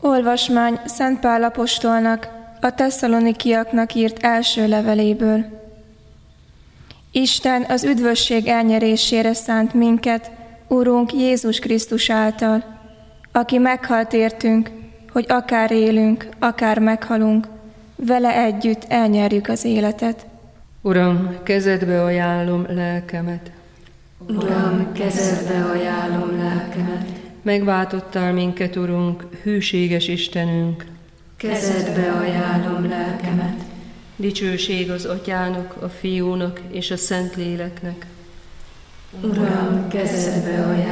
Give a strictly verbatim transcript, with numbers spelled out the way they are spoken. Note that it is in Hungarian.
Olvasmány Szent Pál apostolnak a tesszalonikiaknak írt első leveléből. Isten az üdvösség elnyerésére szánt minket, Urunk Jézus Krisztus által, aki meghalt értünk, hogy akár élünk, akár meghalunk, vele együtt elnyerjük az életet. Uram, kezedbe ajánlom lelkemet. Uram, kezedbe ajánlom lelkemet. Megváltottál minket, Urunk, hűséges Istenünk. Kezedbe ajánlom lelkemet. Dicsőség az Atyának, a Fiúnak és a Szentléleknek. Uram, kezedbe ajánlom.